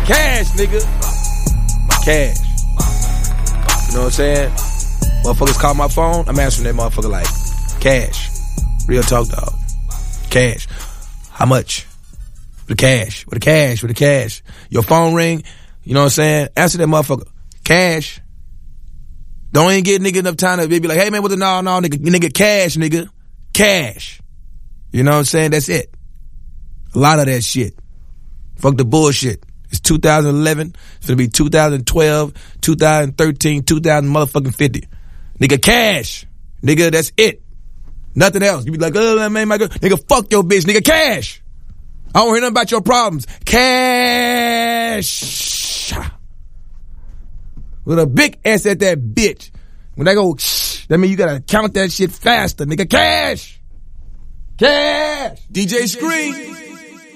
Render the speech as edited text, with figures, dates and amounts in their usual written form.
Cash, nigga. Cash. You know what I'm saying? Motherfuckers call my phone, I'm answering that motherfucker like, cash. Real talk, dog. Cash. How much? With the cash. With the cash. With the cash. Your phone ring, you know what I'm saying? Answer that motherfucker. Cash. Don't even give nigga enough time to be like, hey man, what the no, nigga, cash, nigga. Cash. You know what I'm saying? That's it. A lot of that shit. Fuck the bullshit. It's 2011. It's gonna be 2012, 2013, 2000 motherfucking 50. Nigga, cash. Nigga, that's it. Nothing else. You be like, oh man, my girl. Nigga, fuck your bitch. Nigga, cash. I don't hear nothing about your problems. Cash. With a big S at that bitch. When they go, that mean you gotta count that shit faster. Nigga, cash. Cash. DJ Scream.